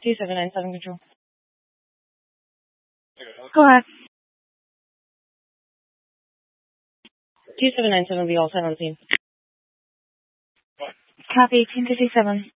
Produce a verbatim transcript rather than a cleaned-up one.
two seven nine seven control. Go ahead. two seven nine seven will be all set on the scene. Copy, eighteen fifty-seven.